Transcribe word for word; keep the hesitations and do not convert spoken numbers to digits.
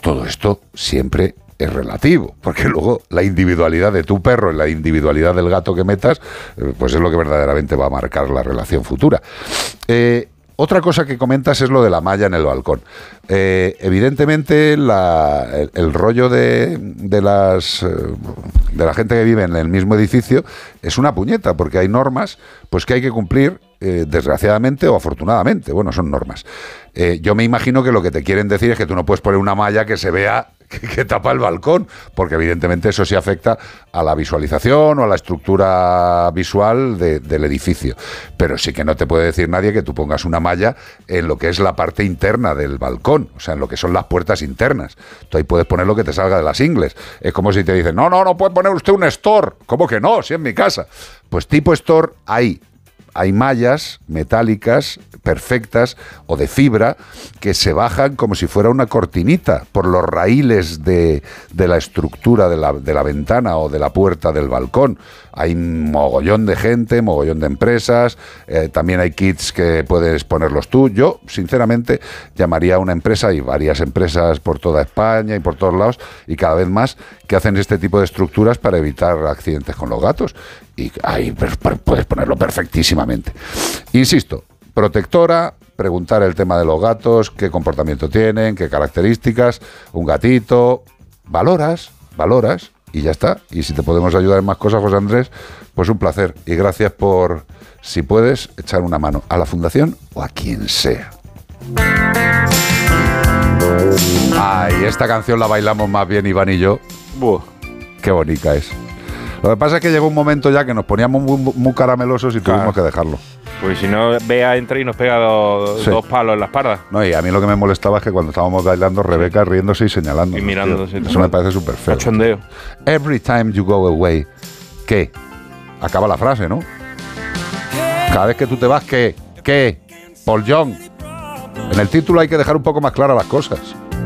Todo esto siempre es relativo, porque luego la individualidad de tu perro y la individualidad del gato que metas, pues es lo que verdaderamente va a marcar la relación futura. Eh, otra cosa que comentas es lo de la malla en el balcón. Eh, evidentemente, la, el, el rollo de, de, las, de la gente que vive en el mismo edificio es una puñeta, porque hay normas pues que hay que cumplir, eh, desgraciadamente o afortunadamente. Bueno, son normas. Eh, yo me imagino que lo que te quieren decir es que tú no puedes poner una malla que se vea que, que tapa el balcón, porque evidentemente eso sí afecta a la visualización o a la estructura visual de, del edificio. Pero sí que no te puede decir nadie que tú pongas una malla en lo que es la parte interna del balcón, o sea, en lo que son las puertas internas. Tú ahí puedes poner lo que te salga de las ingles. Es como si te dicen, no, no, no puede poner usted un store. ¿Cómo que no? Si es mi casa. Pues tipo store hay. Hay mallas metálicas perfectas o de fibra que se bajan como si fuera una cortinita por los raíles de, de la estructura de la, de la ventana o de la puerta del balcón. Hay mogollón de gente, mogollón de empresas, eh, también hay kits que puedes ponerlos tú. Yo, sinceramente, llamaría a una empresa, y varias empresas por toda España y por todos lados, y cada vez más, que hacen este tipo de estructuras para evitar accidentes con los gatos. Y ahí puedes ponerlo perfectísimamente. Insisto, protectora, preguntar el tema de los gatos, qué comportamiento tienen, qué características, un gatito, valoras, valoras, y ya está. Y si te podemos ayudar en más cosas, José Andrés, pues un placer. Y gracias por, si puedes, echar una mano a la Fundación o a quien sea. Ay, esta canción la bailamos más bien Iván y yo. Buah, qué bonita es. Lo que pasa es que llegó un momento ya que nos poníamos muy, muy caramelosos y claro, tuvimos que dejarlo. Pues si no, Bea entra y nos pega dos, sí. dos palos en la espalda. No, y a mí lo que me molestaba es que cuando estábamos bailando, Rebeca riéndose y señalando. Y mirando. Eso me parece súper feo. Cachondeo. Every time you go away. ¿Qué? Acaba la frase, ¿no? Cada vez que tú te vas, ¿qué? ¿Qué? Paul Young. En el título hay que dejar un poco más claras las cosas.